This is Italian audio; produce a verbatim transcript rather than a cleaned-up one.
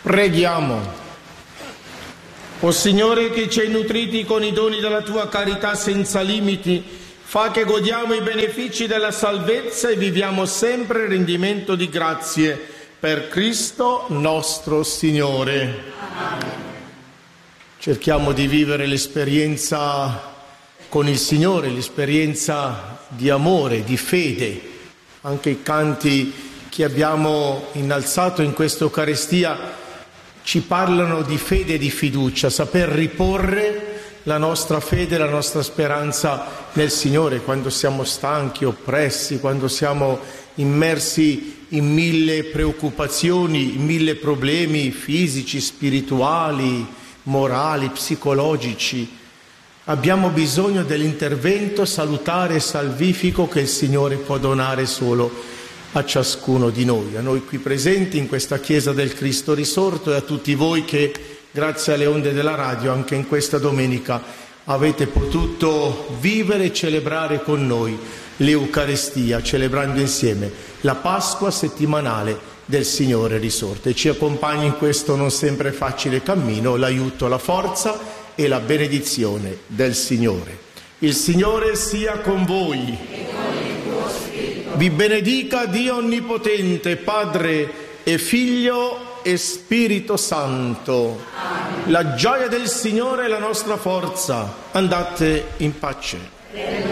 Preghiamo. O Signore, che ci hai nutriti con i doni della tua carità senza limiti, fa che godiamo i benefici della salvezza e viviamo sempre il rendimento di grazie per Cristo nostro Signore. Amen. Cerchiamo di vivere l'esperienza con il Signore, l'esperienza di amore, di fede. Anche i canti che abbiamo innalzato in questa Eucaristia ci parlano di fede e di fiducia, saper riporre la nostra fede, la nostra speranza nel Signore quando siamo stanchi, oppressi, quando siamo immersi in mille preoccupazioni, in mille problemi fisici, spirituali, morali, psicologici. Abbiamo bisogno dell'intervento salutare e salvifico che il Signore può donare solo a ciascuno di noi, a noi qui presenti in questa Chiesa del Cristo risorto e a tutti voi che, grazie alle onde della radio, anche in questa domenica avete potuto vivere e celebrare con noi l'Eucaristia, celebrando insieme la Pasqua settimanale del Signore risorto. E ci accompagni in questo non sempre facile cammino l'aiuto, la forza e la benedizione del Signore. Il Signore sia con voi. Vi benedica Dio Onnipotente, Padre e Figlio e Spirito Santo. Amen. La gioia del Signore è la nostra forza. Andate in pace.